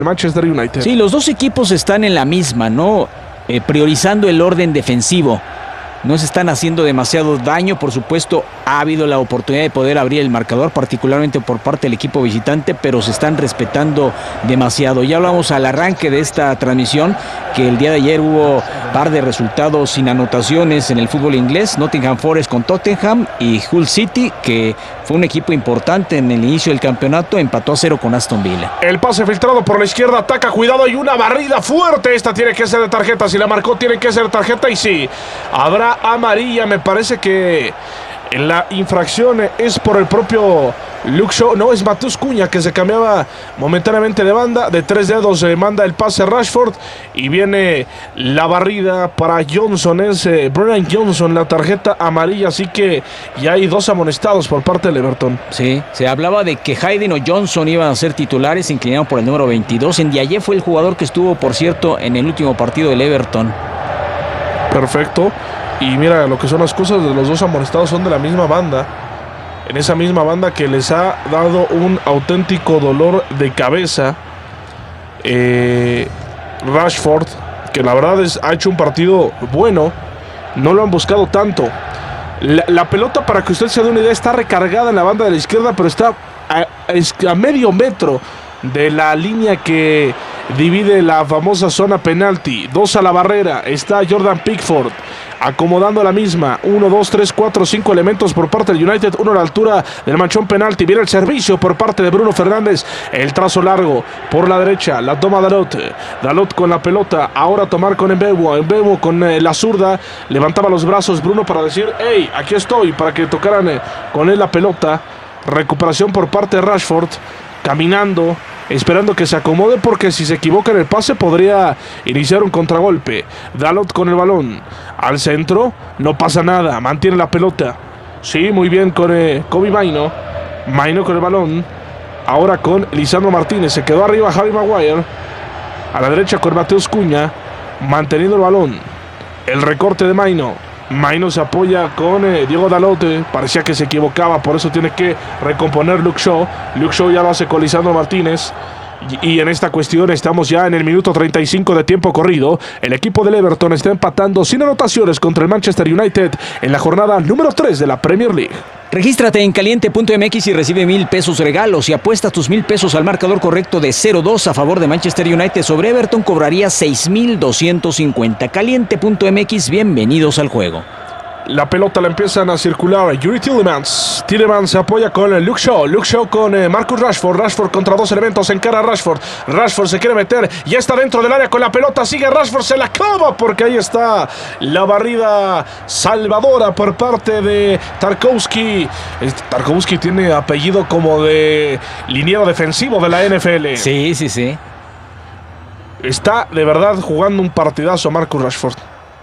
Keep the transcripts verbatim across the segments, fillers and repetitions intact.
Manchester United. Sí, los dos equipos están en la misma, ¿no? Eh, priorizando el orden defensivo. No se están haciendo demasiado daño, por supuesto, ha habido la oportunidad de poder abrir el marcador, particularmente por parte del equipo visitante, pero se están respetando demasiado. Ya hablamos al arranque de esta transmisión, que el día de ayer hubo par de resultados sin anotaciones en el fútbol inglés, Nottingham Forest con Tottenham y Hull City, que fue un equipo importante en el inicio del campeonato, empató a cero con Aston Villa. El pase filtrado por la izquierda, ataca, cuidado, hay una barrida fuerte, esta tiene que ser de tarjeta, si la marcó tiene que ser de tarjeta y sí, habrá amarilla. Me parece que la infracción es por el propio Luke Shaw, no, es Matheus Cunha que se cambiaba momentáneamente de banda, de tres dedos eh, manda el pase a Rashford y viene la barrida para Johnson, es eh, Brennan Johnson, la tarjeta amarilla, así que ya hay dos amonestados por parte del Everton. Sí, se hablaba de que Hayden o Johnson iban a ser titulares, se inclinaron por el número veintidós, en Ndiaye fue el jugador que estuvo, por cierto, en el último partido del Everton. Perfecto. Y mira lo que son las cosas, de los dos amonestados son de la misma banda. En esa misma banda que les ha dado un auténtico dolor de cabeza. Eh, Rashford, que la verdad es, ha hecho un partido bueno. No lo han buscado tanto. La, la pelota, para que usted se dé una idea, está recargada en la banda de la izquierda, pero está a, a medio metro de la línea que divide la famosa zona penalti. Dos a la barrera, está Jordan Pickford acomodando la misma, uno, dos, tres, cuatro, cinco elementos por parte del United, uno a la altura del manchón penalti, viene el servicio por parte de Bruno Fernández, el trazo largo por la derecha, la toma Dalot, Dalot con la pelota, ahora tomar con Mbeumo, Mbeumo con eh, la zurda, levantaba los brazos Bruno para decir, hey, aquí estoy, para que tocaran eh, con él la pelota, recuperación por parte de Rashford, caminando, esperando que se acomode, porque si se equivoca en el pase podría iniciar un contragolpe. Dalot con el balón al centro, no pasa nada, mantiene la pelota. Sí, muy bien con eh, Kobbie Mainoo. Mainoo con el balón, ahora con Lisandro Martínez, se quedó arriba Harry Maguire, a la derecha con Matheus Cunha, manteniendo el balón, el recorte de Mainoo. Mainoo se apoya con eh, Diego Dalot, eh, parecía que se equivocaba, por eso tiene que recomponer Luke Shaw. Luke Shaw ya lo hace con Lisandro Martínez. Y, y en esta cuestión estamos ya en el minuto treinta y cinco de tiempo corrido. El equipo del Everton está empatando sin anotaciones contra el Manchester United en la jornada número tres de la Premier League. Regístrate en caliente punto m x y recibe mil pesos regalos. Si apuestas tus mil pesos al marcador correcto de cero dos a favor de Manchester United sobre Everton, cobrarías seis mil doscientos cincuenta. caliente punto m x, bienvenidos al juego. La pelota la empiezan a circular Yuri Tielemans. Tielemans se apoya con Luke Shaw. Luke Shaw con eh, Marcus Rashford. Rashford contra dos elementos. Encara a Rashford. Rashford se quiere meter. Ya está dentro del área con la pelota. Sigue Rashford. Se la acaba porque ahí está la barrida salvadora por parte de Tarkowski. Tarkowski tiene apellido como de liniero defensivo de la N F L. Sí, sí, sí. Está de verdad jugando un partidazo Marcus Rashford.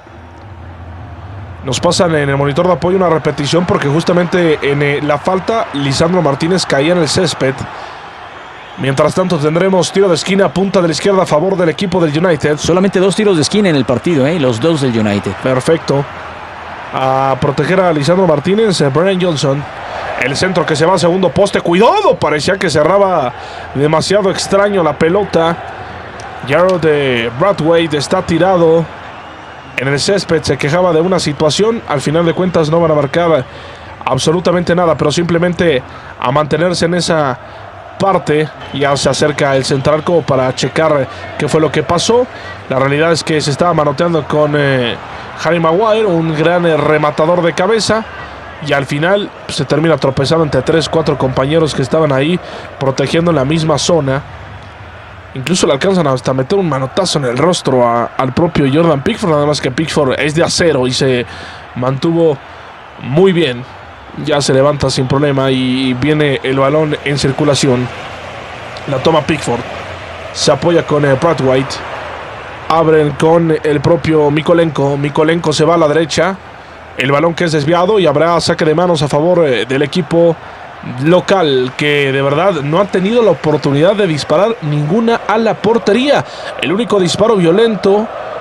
Nos pasan en el monitor de apoyo una repetición porque justamente en eh, la falta Lisandro Martínez caía en el césped. Mientras tanto tendremos tiro de esquina, punta de la izquierda a favor del equipo del United. Solamente dos tiros de esquina en el partido, ¿eh? Los dos del United. Perfecto. A proteger a Lisandro Martínez, eh, Brennan Johnson. El centro que se va a segundo poste. ¡Cuidado! Parecía que cerraba demasiado extraño la pelota. Jarrod de Brathwaite está tirado en el césped, se quejaba de una situación. Al final de cuentas no van a marcar absolutamente nada, pero simplemente a mantenerse en esa parte. Ya se acerca el central como para checar qué fue lo que pasó. La realidad es que se estaba manoteando con eh, Harry Maguire, un gran eh, rematador de cabeza, y al final se termina tropezando entre tres, cuatro compañeros que estaban ahí protegiendo en la misma zona. Incluso le alcanzan hasta meter un manotazo en el rostro a, al propio Jordan Pickford. Nada más que Pickford es de acero y se mantuvo muy bien. Ya se levanta sin problema y viene el balón en circulación. La toma Pickford. Se apoya con eh, Brathwaite. Abren con el propio Mykolenko. Mykolenko se va a la derecha. El balón que es desviado y habrá saque de manos a favor eh, del equipo local, que de verdad no ha tenido la oportunidad de disparar ninguna a la portería. El único disparo violento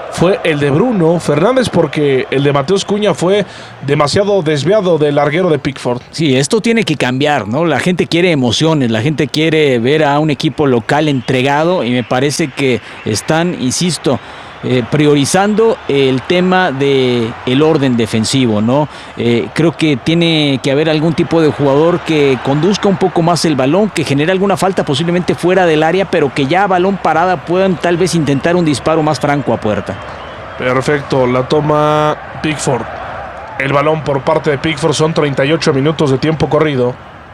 fue el de Bruno Fernández, porque el de Mateus Cunha fue demasiado desviado del larguero de Pickford. Sí, esto tiene que cambiar, ¿no? La gente quiere emociones, la gente quiere ver a un equipo local entregado y me parece que están, insisto, Eh, priorizando el tema de el orden defensivo, ¿no? Eh, creo que tiene que haber algún tipo de jugador que conduzca un poco más el balón, que genere alguna falta posiblemente fuera del área, pero que ya a balón parada puedan tal vez intentar un disparo más franco a puerta. Perfecto, la toma Pickford. El balón por parte de Pickford, son treinta y ocho minutos de tiempo corrido.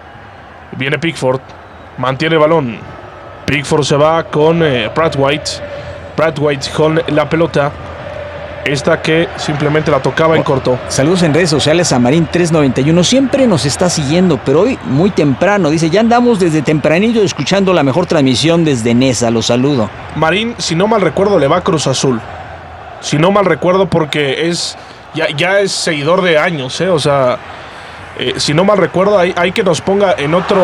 Viene Pickford, mantiene el balón. Pickford se va con eh, Pratt White. Pratt White con la pelota. Esta que simplemente la tocaba en corto. Saludos en redes sociales a Marín tres noventa y uno. Siempre nos está siguiendo, pero hoy muy temprano. Dice, ya andamos desde tempranillo escuchando la mejor transmisión desde Nesa. Los saludo. Marín, si no mal recuerdo, le va a Cruz Azul. Si no mal recuerdo, porque es ya, ya es seguidor de años, ¿eh? O sea, eh, si no mal recuerdo, hay, hay que nos ponga en otro...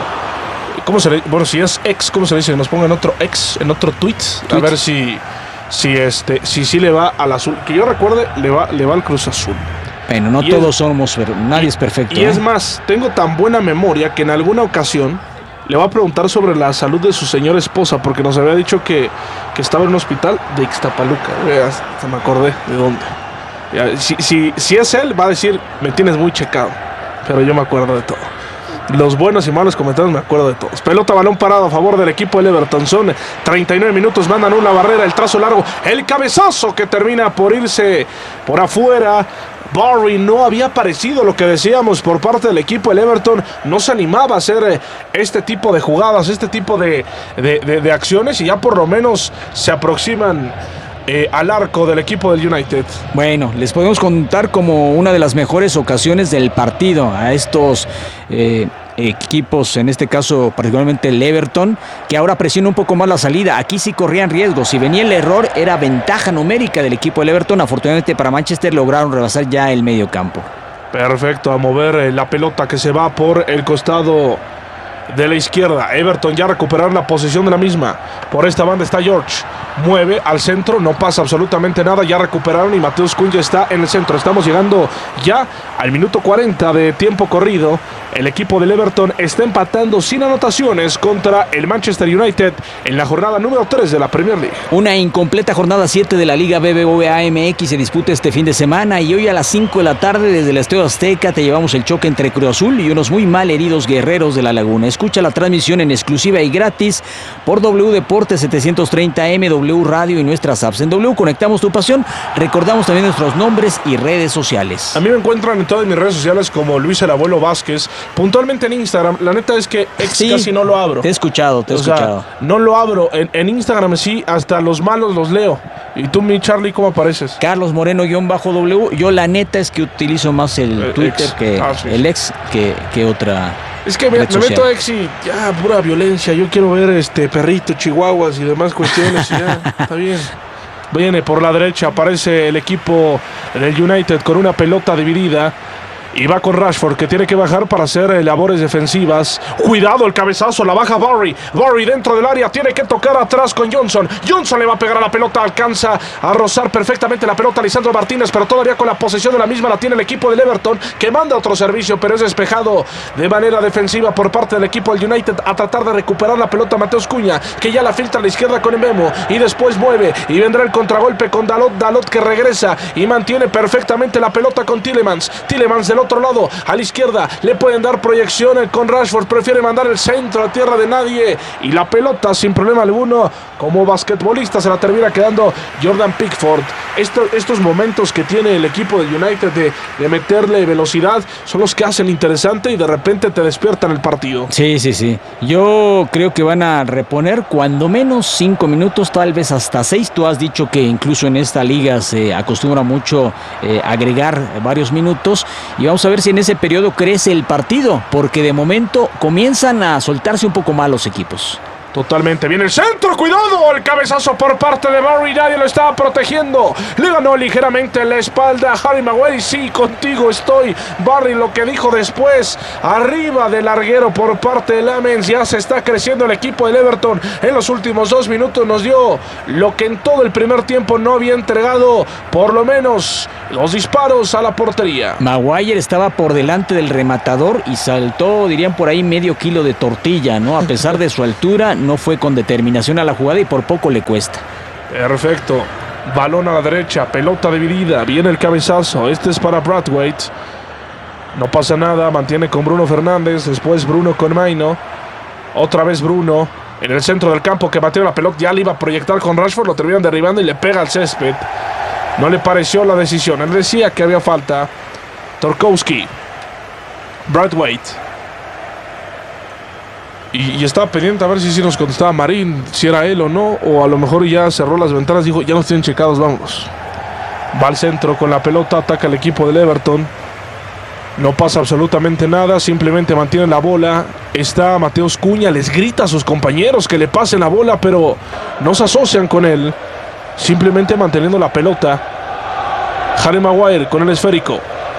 ¿Cómo se le dice? Bueno, si es ex, ¿cómo se le dice? Que nos ponga en otro ex, en otro tweet. tweet. A ver si, si este, si sí le va al azul. Que yo recuerde, le va, le va al Cruz Azul. Bueno, no y todos es, somos, nadie es perfecto. Y ¿eh? es más, tengo tan buena memoria que en alguna ocasión le va a preguntar sobre la salud de su señora esposa, porque nos había dicho que, que estaba en un hospital de Ixtapaluca. Hasta me acordé de dónde. Ya, si, si, si es él, va a decir, me tienes muy checado. Pero yo me acuerdo de todo. Los buenos y malos comentarios me acuerdo de todos. Pelota, balón parado a favor del equipo del Everton. Son treinta y nueve minutos, mandan una barrera, el trazo largo, el cabezazo que termina por irse por afuera. Barry no había aparecido, lo que decíamos por parte del equipo del Everton. No se animaba a hacer este tipo de jugadas, este tipo de, de, de, de acciones, y ya por lo menos se aproximan Eh, al arco del equipo del United. Bueno, les podemos contar como una de las mejores ocasiones del partido a estos eh, equipos, en este caso particularmente el Everton, que ahora presiona un poco más la salida. Aquí sí corrían riesgos. Si venía el error, era ventaja numérica del equipo del Everton. Afortunadamente para Manchester lograron rebasar ya el medio campo. Perfecto, a mover eh, la pelota que se va por el costado de la izquierda. Everton ya recuperar la posesión de la misma. Por esta banda está George. Mueve al centro, no pasa absolutamente nada. Ya recuperaron y Mateus Cunha está en el centro. Estamos llegando ya al minuto cuarenta de tiempo corrido. El equipo del Everton está empatando sin anotaciones contra el Manchester United en la jornada número tres de la Premier League. Una incompleta jornada siete de la Liga B B V A M X se disputa este fin de semana, y hoy a las cinco de la tarde desde el Estadio Azteca te llevamos el choque entre Cruz Azul y unos muy mal heridos Guerreros de la Laguna. Escucha la transmisión en exclusiva y gratis por W Deportes setecientos treinta M, W Radio y nuestras apps. En W conectamos tu pasión. Recordamos también nuestros nombres y redes sociales. A mí me encuentran en todas mis redes sociales como Luis el Abuelo Vázquez. Puntualmente en Instagram, la neta es que ex sí, casi no lo abro. Te he escuchado, te he o escuchado. Sea, no lo abro. En, en Instagram sí, hasta los malos los leo. ¿Y tú, mi Charlie, cómo apareces? Carlos Moreno-W. Yo la neta es que utilizo más el, el Twitter ex. que ah, sí. el ex que, que otra. Es que me, me meto a ex y ya, pura violencia. Yo quiero ver este perrito, chihuahuas y demás cuestiones. Y ya, está bien. Viene por la derecha, aparece el equipo del United con una pelota dividida. Y va con Rashford, que tiene que bajar para hacer eh, labores defensivas. Cuidado, el cabezazo, la baja Barry. Barry dentro del área, tiene que tocar atrás con Johnson. Johnson le va a pegar a la pelota, alcanza a rozar perfectamente la pelota Lisandro Martínez, pero todavía con la posesión de la misma la tiene el equipo del Everton, que manda otro servicio, pero es despejado de manera defensiva por parte del equipo del United. A tratar de recuperar la pelota Mateus Cunha, que ya la filtra a la izquierda con Mbemo, y después mueve, y vendrá el contragolpe con Dalot. Dalot que regresa y mantiene perfectamente la pelota con Tielemans. Tielemans del otro lado, a la izquierda, le pueden dar proyección con Rashford, prefiere mandar el centro a tierra de nadie, y la pelota sin problema alguno, como basquetbolista se la termina quedando Jordan Pickford. Esto, estos momentos que tiene el equipo de United de, de meterle velocidad son los que hacen interesante y de repente te despiertan el partido. Sí, sí, sí. Yo creo que van a reponer cuando menos cinco minutos, tal vez hasta seis. Tú has dicho que incluso en esta liga se acostumbra mucho eh, agregar varios minutos, y vamos a ver si en ese periodo crece el partido, porque de momento comienzan a soltarse un poco más los equipos. Totalmente. Viene el centro. Cuidado. El cabezazo por parte de Barry. Nadie lo estaba protegiendo. Le ganó ligeramente la espalda a Harry Maguire. Sí, contigo estoy. Barry lo que dijo después. Arriba del larguero por parte de Lamens. Ya se está creciendo el equipo del Everton. En los últimos dos minutos nos dio lo que en todo el primer tiempo no había entregado. Por lo menos los disparos a la portería. Maguire estaba por delante del rematador y saltó, dirían por ahí, medio kilo de tortilla, ¿no? A pesar de su altura, no fue con determinación a la jugada y por poco le cuesta. Perfecto. Balón a la derecha, pelota dividida, viene el cabezazo. Este es para Braithwaite. No pasa nada, mantiene con Bruno Fernández, después Bruno con Maino. Otra vez Bruno en el centro del campo que batió la pelota. Ya le iba a proyectar con Rashford, lo terminan derribando y le pega al césped. No le pareció la decisión, él decía que había falta. Tarkowski, Braithwaite. Y, y estaba pendiente a ver si, si nos contestaba Marín, si era él o no, o a lo mejor ya cerró las ventanas, dijo, ya nos tienen checados, vámonos. Va al centro con la pelota, ataca el equipo del Everton. No pasa absolutamente nada, simplemente mantiene la bola. Está Mateus Cunha, les grita a sus compañeros que le pasen la bola, pero no se asocian con él. Simplemente manteniendo la pelota. Harry Maguire con el esférico.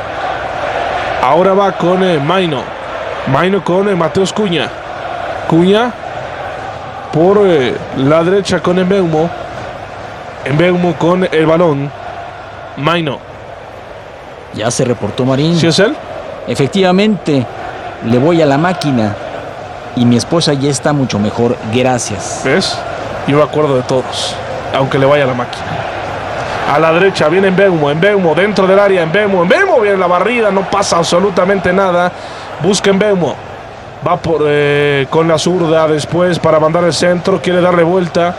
Ahora va con eh, Maino. Maino con eh, Mateus Cunha. Cunha por eh, la derecha con Mbeumo. Mbeumo con el balón. Maino. Ya se reportó Marín. ¿Sí es él? Efectivamente, le voy a la máquina y mi esposa ya está mucho mejor, gracias. ¿Ves? Yo me acuerdo de todos, aunque le vaya a la máquina. A la derecha viene Mbeumo, Mbeumo dentro del área, Mbeumo, Mbeumo viene la barrida, no pasa absolutamente nada. Busca Mbeumo. Va por, eh, con la zurda después para mandar el centro. Quiere darle vuelta.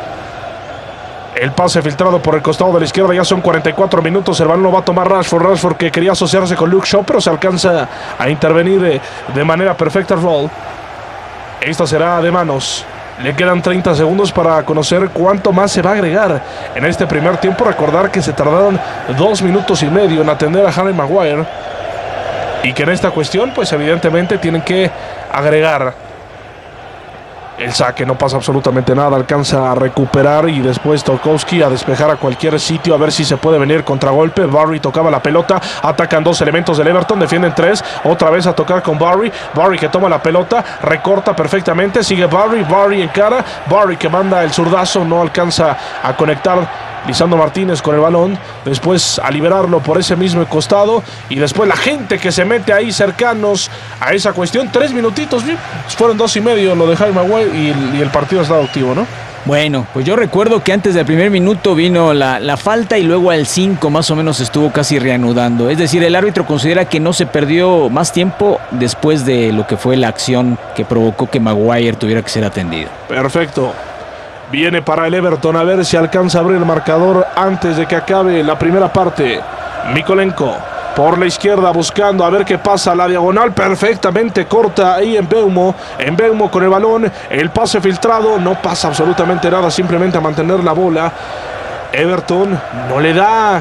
El pase filtrado por el costado de la izquierda. Ya son cuarenta y cuatro minutos. El balón lo va a tomar Rashford. Rashford que quería asociarse con Luke Shaw, pero se alcanza a intervenir de, de manera perfecta el Roll. Esta será de manos. Le quedan treinta segundos para conocer cuánto más se va a agregar en este primer tiempo. Recordar que se tardaron dos minutos y medio en atender a Harry Maguire. Y que en esta cuestión, pues evidentemente tienen que agregar el saque. No pasa absolutamente nada, alcanza a recuperar y después Tarkowski a despejar a cualquier sitio a ver si se puede venir contragolpe. Barry tocaba la pelota, atacan dos elementos del Everton, defienden tres, otra vez a tocar con Barry. Barry que toma la pelota, recorta perfectamente, sigue Barry, Barry en cara, Barry que manda el zurdazo, no alcanza a conectar Lisandro Martínez con el balón, después a liberarlo por ese mismo costado y después la gente que se mete ahí cercanos a esa cuestión. Tres minutitos, bien, fueron dos y medio lo de Harry Maguire y, y el partido está activo, ¿no? Bueno, pues yo recuerdo que antes del primer minuto vino la, la falta y luego al cinco más o menos estuvo casi reanudando. Es decir, el árbitro considera que no se perdió más tiempo después de lo que fue la acción que provocó que Maguire tuviera que ser atendido. Perfecto. Viene para el Everton a ver si alcanza a abrir el marcador antes de que acabe la primera parte. Mykolenko por la izquierda buscando a ver qué pasa. La diagonal perfectamente corta ahí en Mbeumo. Mbeumo con el balón. El pase filtrado. No pasa absolutamente nada. Simplemente a mantener la bola. Everton no le da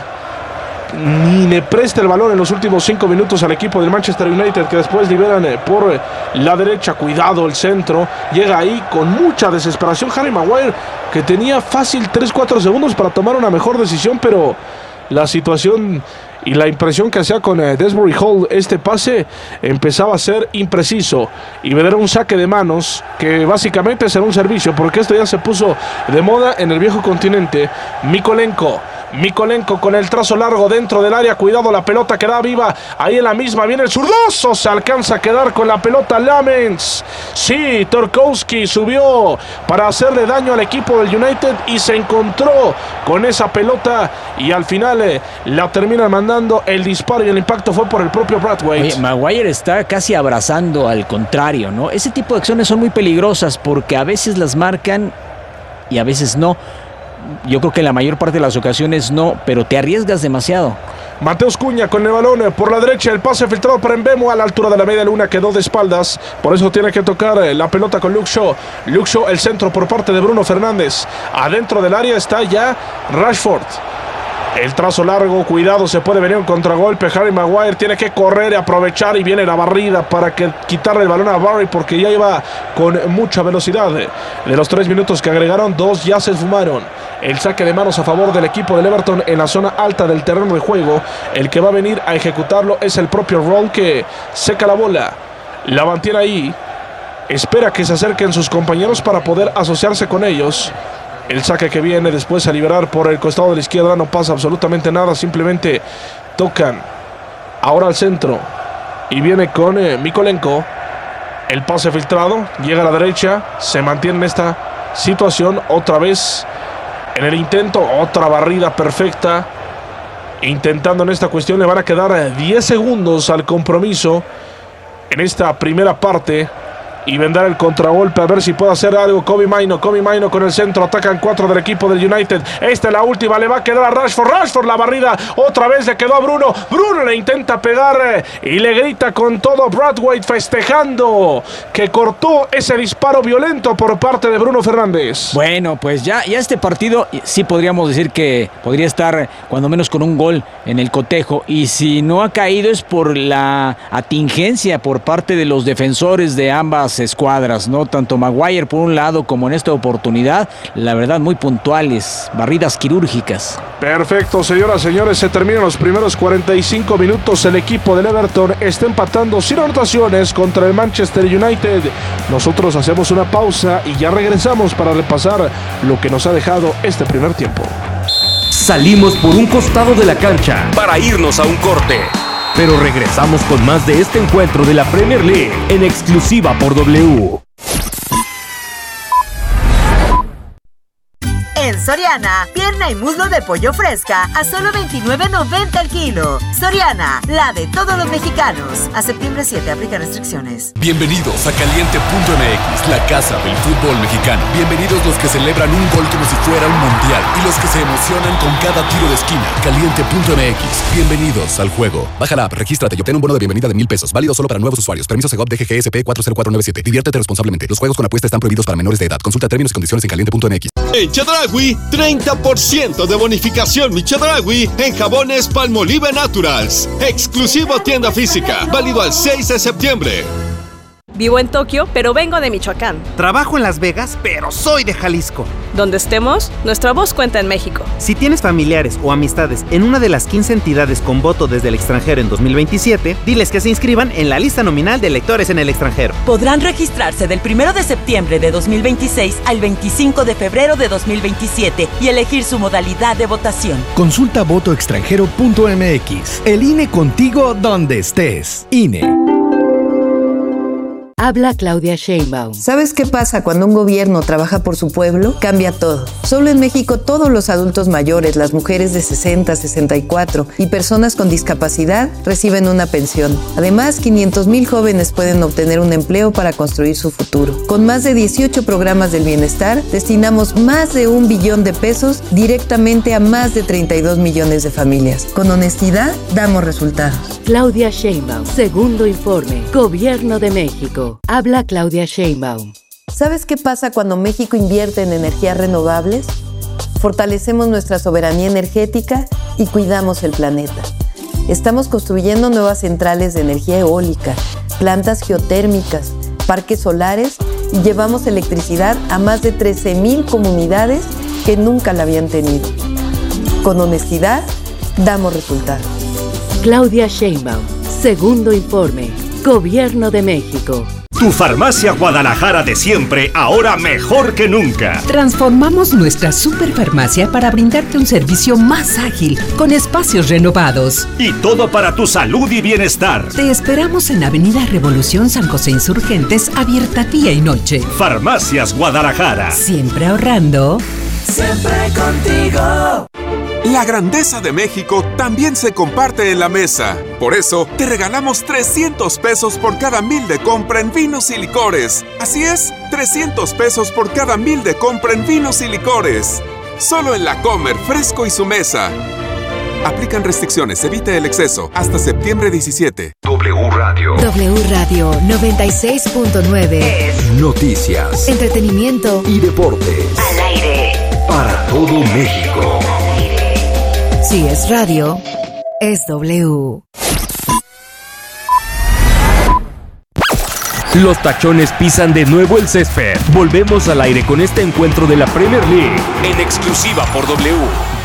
ni le presta el balón en los últimos cinco minutos al equipo del Manchester United, que después liberan por la derecha. Cuidado el centro, llega ahí con mucha desesperación Harry Maguire, que tenía fácil tres cuatro segundos para tomar una mejor decisión, pero la situación y la impresión que hacía con eh, Desbury Hall, este pase empezaba a ser impreciso y vendrá un saque de manos que básicamente será un servicio, porque esto ya se puso de moda en el viejo continente. Mykolenko Mykolenko con el trazo largo dentro del área. Cuidado, la pelota queda viva. Ahí en la misma viene el zurdazo. Se alcanza a quedar con la pelota Lamens. Sí, Tarkowski subió para hacerle daño al equipo del United y se encontró con esa pelota. Y al final eh, la termina mandando. El disparo y el impacto fue por el propio Braithwaite. Oye, Maguire está casi abrazando al contrario, ¿no? Ese tipo de acciones son muy peligrosas porque a veces las marcan y a veces no. Yo creo que en la mayor parte de las ocasiones no, pero te arriesgas demasiado. Mateus Cunha con el balón por la derecha, el pase filtrado para Mbeumo a la altura de la media luna, quedó de espaldas, por eso tiene que tocar la pelota con Luke Shaw. Luke Shaw, el centro por parte de Bruno Fernández. Adentro del área está ya Rashford. El trazo largo, cuidado, se puede venir un contragolpe. Harry Maguire tiene que correr y aprovechar, y viene la barrida para que quitarle el balón a Barry, porque ya iba con mucha velocidad. De los tres minutos que agregaron, dos ya se esfumaron. El saque de manos a favor del equipo del Everton en la zona alta del terreno de juego. El que va a venir a ejecutarlo es el propio Roll, que seca la bola, la mantiene ahí, espera que se acerquen sus compañeros para poder asociarse con ellos. El saque que viene después a liberar por el costado de la izquierda, no pasa absolutamente nada, simplemente tocan ahora al centro y viene con eh, Mikolenko. El pase filtrado, llega a la derecha, se mantiene en esta situación otra vez en el intento, otra barrida perfecta. Intentando en esta cuestión, le van a quedar diez segundos al compromiso en esta primera parte. Y vendrá el contragolpe a ver si puede hacer algo Kobbie Mainoo. Kobbie Mainoo con el centro. Atacan cuatro del equipo del United. Esta es la última. Le va a quedar a Rashford. Rashford la barrida. Otra vez le quedó a Bruno. Bruno le intenta pegar y le grita con todo Braithwaite festejando que cortó ese disparo violento por parte de Bruno Fernández. Bueno, pues ya, ya este partido sí podríamos decir que podría estar cuando menos con un gol en el cotejo. Y si no ha caído es por la atingencia por parte de los defensores de ambas escuadras, ¿no? Tanto Maguire por un lado como en esta oportunidad, la verdad muy puntuales, barridas quirúrgicas. Perfecto, señoras y señores, se terminan los primeros cuarenta y cinco minutos. El equipo del Everton está empatando sin anotaciones contra el Manchester United. Nosotros hacemos una pausa y ya regresamos para repasar lo que nos ha dejado este primer tiempo. Salimos por un costado de la cancha para irnos a un corte. Pero regresamos con más de este encuentro de la Premier League en exclusiva por W. En Soriana, pierna y muslo de pollo fresca a solo veintinueve noventa el kilo. Soriana, la de todos los mexicanos. A septiembre siete, aplica restricciones. Bienvenidos a Caliente punto M X, la casa del fútbol mexicano. Bienvenidos los que celebran un gol como si fuera un mundial y los que se emocionan con cada tiro de esquina. Caliente punto M X, bienvenidos al juego. Baja la app, regístrate y obtén un bono de bienvenida de mil pesos, válido solo para nuevos usuarios. Permiso Segov D G G S P cuatro cero cuatro nueve siete. Diviértete responsablemente. Los juegos con apuesta están prohibidos para menores de edad. Consulta términos y condiciones en caliente punto M X. En Chedraui, treinta por ciento de bonificación mi Chedraui en jabones Palmolive Naturals. Exclusivo tienda física, válido al seis de septiembre. Vivo en Tokio, pero vengo de Michoacán. Trabajo en Las Vegas, pero soy de Jalisco. Donde estemos, nuestra voz cuenta en México. Si tienes familiares o amistades en una de las quince entidades con voto desde el extranjero en dos mil veintisiete, diles que se inscriban en la lista nominal de electores en el extranjero. Podrán registrarse del primero de septiembre de dos mil veintiséis al veinticinco de febrero de dos mil veintisiete y elegir su modalidad de votación. Consulta voto extranjero punto M X. El I N E contigo donde estés. I N E. Habla Claudia Sheinbaum. ¿Sabes qué pasa cuando un gobierno trabaja por su pueblo? Cambia todo. Solo en México todos los adultos mayores, las mujeres de sesenta, sesenta y cuatro y personas con discapacidad reciben una pensión. Además, quinientos mil jóvenes pueden obtener un empleo para construir su futuro. Con más de dieciocho programas del bienestar, destinamos más de un billón de pesos directamente a más de treinta y dos millones de familias. Con honestidad, damos resultados. Claudia Sheinbaum, segundo informe, Gobierno de México. Habla Claudia Sheinbaum. ¿Sabes qué pasa cuando México invierte en energías renovables? Fortalecemos nuestra soberanía energética y cuidamos el planeta. Estamos construyendo nuevas centrales de energía eólica, plantas geotérmicas, parques solares y llevamos electricidad a más de trece mil comunidades que nunca la habían tenido. Con honestidad, damos resultados. Claudia Sheinbaum, segundo informe, Gobierno de México. Tu farmacia Guadalajara de siempre, ahora mejor que nunca. Transformamos nuestra superfarmacia para brindarte un servicio más ágil, con espacios renovados. Y todo para tu salud y bienestar. Te esperamos en Avenida Revolución San José Insurgentes, abierta día y noche. Farmacias Guadalajara. Siempre ahorrando. Siempre contigo. La grandeza de México también se comparte en la mesa. Por eso, te regalamos trescientos pesos por cada mil de compra en vinos y licores. Así es, trescientos pesos por cada mil de compra en vinos y licores. Solo en La Comer, Fresco y su mesa. Aplican restricciones, evite el exceso. Hasta septiembre diecisiete. W Radio. W Radio noventa y seis punto nueve. Es noticias, entretenimiento y deportes. Al aire. Para todo México. Si es radio, es W. Los tachones pisan de nuevo el césped. Volvemos al aire con este encuentro de la Premier League en exclusiva por W.